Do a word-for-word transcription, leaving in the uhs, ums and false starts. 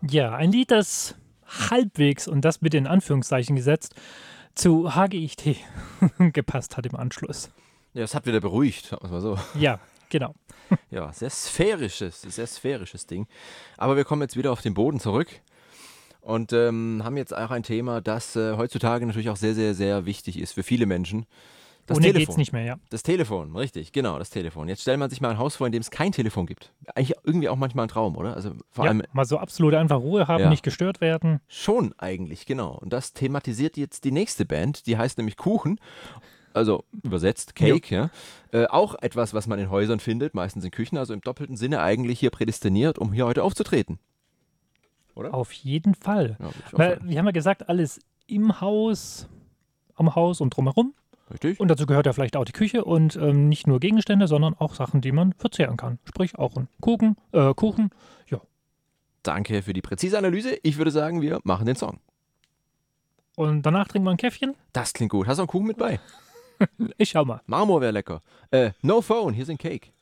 Ja, ein Lied, das halbwegs, und das bitte in Anführungszeichen gesetzt, zu H G I T gepasst hat im Anschluss. Ja, es hat wieder beruhigt, sagen wir es mal so. Ja, genau. Ja, sehr sphärisches, sehr sphärisches Ding. Aber wir kommen jetzt wieder auf den Boden zurück und ähm, haben jetzt auch ein Thema, das äh, heutzutage natürlich auch sehr, sehr, sehr wichtig ist für viele Menschen. Das Ohne Telefon. geht's nicht mehr, ja. Das Telefon, richtig, genau, das Telefon. Jetzt stellt man sich mal ein Haus vor, in dem es kein Telefon gibt. Eigentlich irgendwie auch manchmal ein Traum, oder? Also vor Ja, allem mal so absolut einfach Ruhe haben, Ja. nicht gestört werden. schon eigentlich, genau. Und das thematisiert jetzt die nächste Band, die heißt nämlich Kuchen. Also übersetzt Cake, ja. Äh, auch etwas, was man in Häusern findet, meistens in Küchen, also im doppelten Sinne eigentlich hier prädestiniert, um hier heute aufzutreten. Oder? Auf jeden Fall. Ja, würd ich auch Weil, sagen. wir haben ja gesagt, alles im Haus, am Haus und drumherum. Richtig? Und dazu gehört ja vielleicht auch die Küche und ähm, nicht nur Gegenstände, sondern auch Sachen, die man verzehren kann. Sprich auch ein Kuchen, äh, Kuchen. Ja. Danke für die präzise Analyse. Ich würde sagen, wir machen den Song. Und danach trinken wir ein Käffchen. Das klingt gut. Hast du einen Kuchen mit bei? Ich schau mal. Marmor wäre lecker. Äh, No Phone, hier sind Cake.